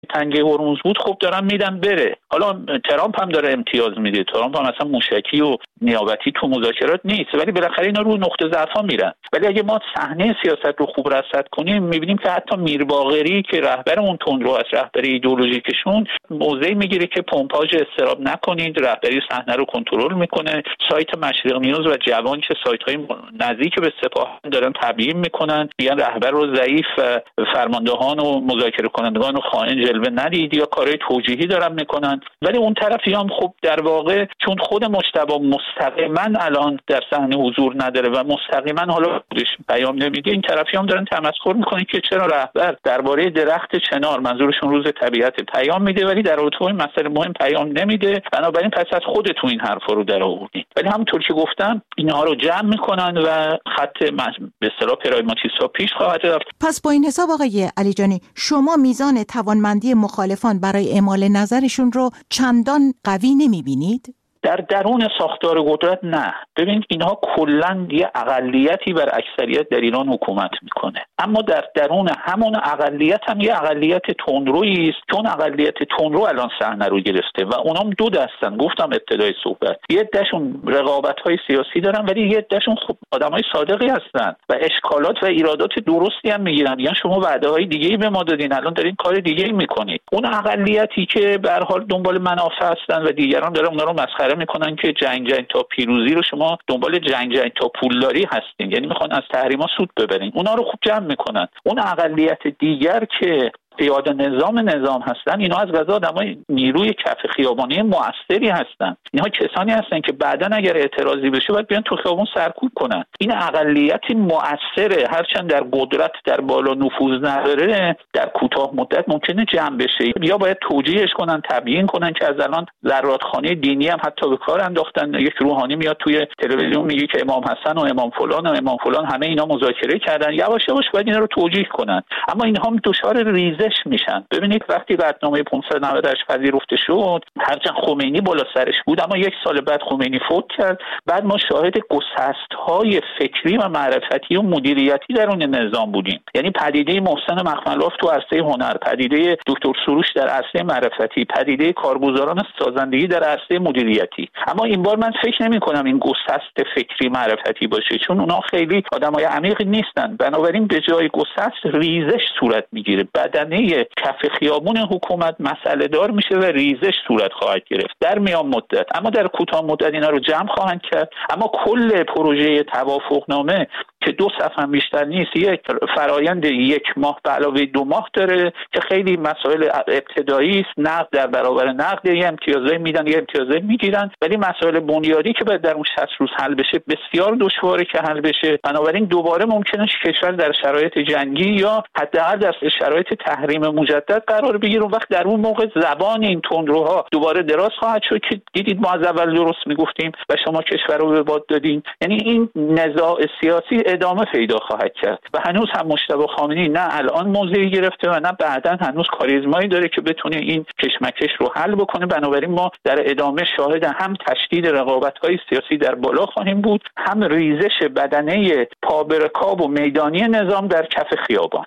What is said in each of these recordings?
تنگه هرمز بود خب دارن میدن بره. حالا ترامپ هم داره امتیاز میده، ترامپ هم اصلا موشکی و نیابتی تو مذاکرات نیست، ولی بالاخره اینا رو نقطه ضعفا میرن. ولی اگه ما صحنه سیاست رو خوب رصد کنیم میبینیم که حتی میر باقری که رهبر اون تندرو از رهبر ایدئولوژیکشون موضعی میگیره که پمپاژ استراب نکنید، رهبری صحنه رو کنترل میکنه. سایت مشرق نیوز و جوان که سایت‌های نزدیک به سپاه دارن تبیین میکنن، میگن رهبر رو ضعیف، فرماندهان و مذاکره کنندگان رو خائن جلوه ندید، یا کارهای توجیهی دارن میکنن. ولی اون طرفی هم خب در واقع چون خود مجتبی مستقیما الان در صحنه حضور نداره و مستقیما حالا خودش پیام نمیده، این طرفی هم دارن تمسخر میکنن که چرا رهبر درباره درخت چنار، منظورشون روز طبیعت، پیام میده ولی در رابطه با این مسئله مهم پیام نمیده. بنابراین پس از خودتون این حرفا رو در آوردین. ولی همونطور که گفتم اینها رو جمع میکنن و خط به اصطلاح پراگماتیستا پیش خواهد رفت. پس با این حساب آقای علیجانی، شما میزان توانمندی مخالفان برای اعمال نظرشون رو چندان قوی نمیبینید؟ در درون ساختار قدرت نه. ببینید اینها کلاً یه اقلیتی بر اکثریت در ایران حکومت میکنه، اما در درون همون اقلیت هم یه اقلیت تندرویی است، چون اقلیت تندرو الان صحنه رو گرفته و اونام دو دستن. گفتم ابتدای صحبت یه عده‌شون رقابت‌های سیاسی دارن ولی یه عده‌شون خب آدمای صادقی هستن و اشکالات و ایرادات درستی هم میگیرن. یا شما وعده‌های دیگه‌ای به ما دادین، الان دارین کار دیگه‌ای میکنید. اون اقلیتی که به هر حال دنبال منافع هستن و دیگران دارن اونا رو مسخره میکنن که جنگ تا پیروزی رو شما دنبال جنگ تا پولداری هستین، یعنی میخوان از تحریما سود ببرین، اونا رو خوب جمع میکنن. اون اقلیت دیگر که پیاده نظام هستن، اینا از قضا آدمای نیروی کف خیابانی مؤثری هستن. اینها کسانی هستن که بعداً اگر اعتراضی بشه باید بیان تو خیابون سرکوب کنن. این اقلیتی مؤثره، هرچند در قدرت در بالا نفوذ نداره، در کوتاه مدت ممکنه جمع بشه. یا باید توجیهش کنن، تبیین کنن که از الان زرادخانه دینی هم حتی به کار انداختن. یک روحانی میاد توی تلویزیون میگه که امام حسن و امام فلان همه اینا مذاکره کردن. یواش یواش باید اینا رو توجیه کنن. اما اینها هم دچار ریزش میشن. ببینید وقتی قطعنامه 598 پذیرفته شد، هرچند خمینی بالا سرش بود، اما یک سال بعد خمینی فوت کرد. بعد ما شاهد گسست‌های فکری و معرفتی و مدیریتی درون نظام بودیم. یعنی پدیده محسن مخملاف تو عرصه هنر، پدیده دکتر سروش در عرصه معرفتی، پدیده کارگزاران سازندگی در عرصه مدیریتی. اما این بار من فکر نمی‌کنم این گسست فکری معرفتی باشه، چون اونها خیلی آدمای عمیقی نیستن. بنابراین به جای گسست ریزش صورت میگیره. بدنه کف خیابون حکومت مسئله دار میشه و ریزش صورت خواهد گرفت در میان مدت. اما در کوتاه مدت اینا رو جمع خواهند کرد. اما کل پروژه توافقنامه که 2 صفحه هم بیشتر نیست، یک فرایند 1 ماه به علاوه 2 ماه داره که خیلی مسائل ابتدایی است. نقد در برابر نقد، یه امتیازایی میدن یه امتیازایی میگیرن، ولی مسائل بنیادی که باید در اون 60 روز حل بشه بسیار دشواره که حل بشه. بنابراین دوباره ممکنه کشور در شرایط جنگی یا حداقل در شرایط تحریم مجدد قرار بگیره. وقت در اون موقع زبان این تندروها دوباره دراز خواهد شد که دیدید ما از اول درست میگفتیم و شما کشور رو به باد دادین. یعنی این نزاع سیاسی ادامه پیدا خواهد کرد و هنوز هم مجتبی خامنه‌ای نه الان موضعی گرفته و نه بعداً هنوز کاریزمایی داره که بتونه این کشمکش رو حل بکنه. بنابراین ما در ادامه شاهد هم تشدید رقابت‌های سیاسی در بالا خواهیم بود، هم ریزش بدنه پابرکاب و میدانی نظام در کف خیابان.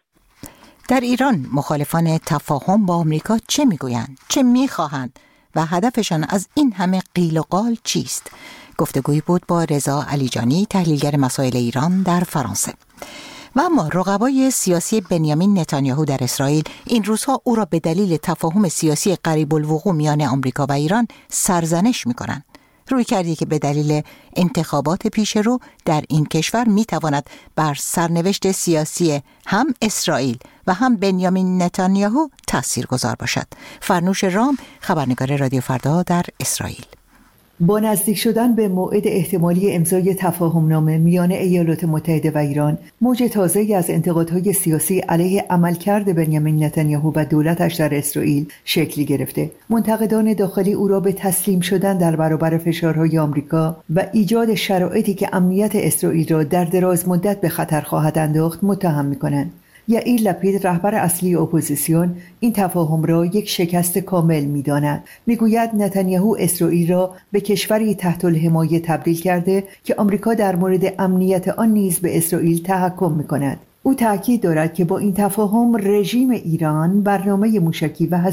در ایران مخالفان تفاهم با آمریکا چه میگویند؟ چه میخواهند؟ و هدفشان از این همه قیل و قال چیست؟ گفتگویی بود با رضا علیجانی، تحلیلگر مسائل ایران در فرانسه. و اما رقبای سیاسی بنیامین نتانیاهو در اسرائیل این روزها او را به دلیل تفاهم سیاسی قریب الوقوع میان آمریکا و ایران سرزنش میکنند. روی کردی که به دلیل انتخابات پیش رو در این کشور میتواند بر سرنوشت سیاسی هم اسرائیل و هم بنیامین نتانیاهو تاثیرگذار باشد. فرنوش رام، خبرنگار رادیو فردا در اسرائیل. با نزدیک شدن به موعد احتمالی امضای تفاهمنامه میان ایالات متحده و ایران، موج تازه‌ای از انتقادهای سیاسی علیه عملکرد بنیامین نتانیاهو و دولتش در اسرائیل شکلی گرفته. منتقدان داخلی او را به تسلیم شدن در برابر فشارهای آمریکا و ایجاد شرایطی که امنیت اسرائیل را در دراز مدت به خطر خواهد انداخت متهم می‌کنند. یائیر لپید، رهبر اصلی اپوزیسیون، این تفاهم را یک شکست کامل می‌داند. می‌گوید نتانیاهو اسرائیل را به کشوری تحت الحمایه تبدیل کرده که آمریکا در مورد امنیت آن نیز به اسرائیل تحکم می‌کند. او تاکید دارد که با این تفاهم رژیم ایران برنامه موشکی و